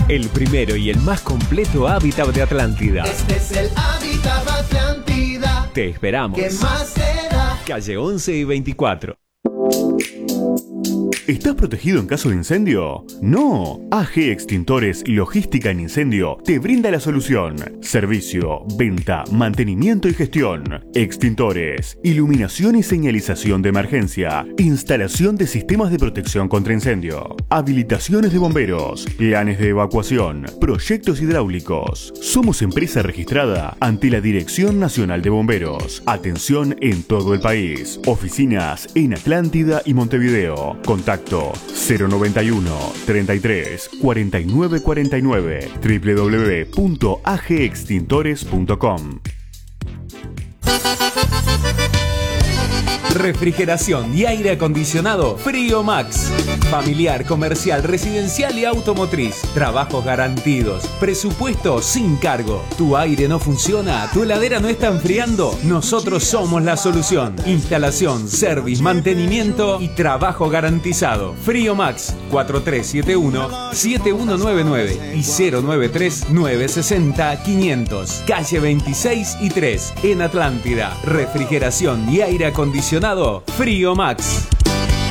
el primero y el más completo hábitat de Atlántida. Este es el hábitat Atlántida. Te esperamos. ¿Qué más será? Calle 11 y 24. ¿Estás protegido en caso de incendio? No. AG Extintores Logística en Incendio te brinda la solución. Servicio, venta, mantenimiento y gestión. Extintores, iluminación y señalización de emergencia. Instalación de sistemas de protección contra incendio. Habilitaciones de bomberos. Planes de evacuación. Proyectos hidráulicos. Somos empresa registrada ante la Dirección Nacional de Bomberos. Atención en todo el país. Oficinas en Atlántida y Montevideo. Contacto 091 33 49 49 www.agextintores.com. Refrigeración y aire acondicionado Frío Max. Familiar, comercial, residencial y automotriz. Trabajos garantidos. Presupuesto sin cargo. ¿Tu aire no funciona? ¿Tu heladera no está enfriando? Nosotros somos la solución. Instalación, service, mantenimiento y trabajo garantizado. Frío Max 4371-7199 y 093-960-500. Calle 26 y 3 en Atlántida. Refrigeración y aire acondicionado Frío Max.